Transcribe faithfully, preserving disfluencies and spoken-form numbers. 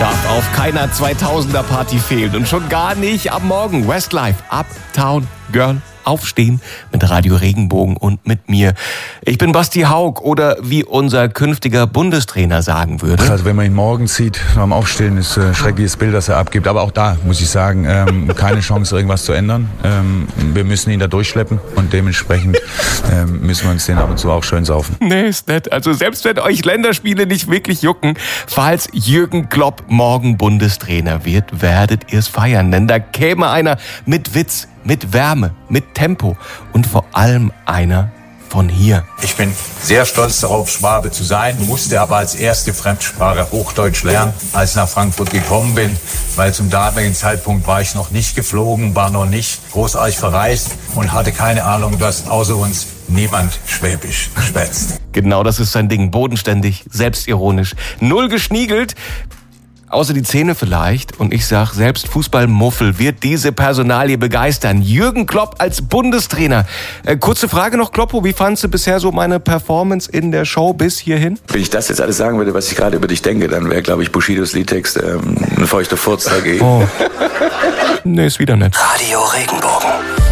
darf auf keiner zweitausender-Party fehlen und schon gar nicht am Morgen. Westlife, Uptown Girl. Aufstehen mit Radio Regenbogen und mit mir. Ich bin Basti Haug oder wie unser künftiger Bundestrainer sagen würde. Also wenn man ihn morgens sieht, beim Aufstehen, ist ein schreckliches Bild, das er abgibt. Aber auch da muss ich sagen, ähm, keine Chance, irgendwas zu ändern. Ähm, wir müssen ihn da durchschleppen und dementsprechend ähm, müssen wir uns den ab und zu auch schön saufen. Nee, ist nett. Also selbst wenn euch Länderspiele nicht wirklich jucken, falls Jürgen Klopp morgen Bundestrainer wird, werdet ihr es feiern. Denn da käme einer mit Witz, mit Wärme, mit Tempo und vor allem einer von hier. Ich bin sehr stolz darauf, Schwabe zu sein, musste aber als erste Fremdsprache Hochdeutsch lernen, als ich nach Frankfurt gekommen bin, weil zum damaligen Zeitpunkt war ich noch nicht geflogen, war noch nicht großartig verreist und hatte keine Ahnung, dass außer uns niemand Schwäbisch schwätzt. Genau, das ist sein Ding. Bodenständig, selbstironisch, null geschniegelt. Außer die Zähne vielleicht. Und ich sag, selbst Fußballmuffel wird diese Personalie begeistern. Jürgen Klopp als Bundestrainer. Äh, kurze Frage noch, Kloppo. Wie fandst du bisher so meine Performance in der Show bis hierhin? Wenn ich das jetzt alles sagen würde, was ich gerade über dich denke, dann wäre, glaube ich, Bushidos Liedtext ähm, ein feuchter Furz dagegen. Oh. Nee, ist wieder nett. Radio Regenbogen.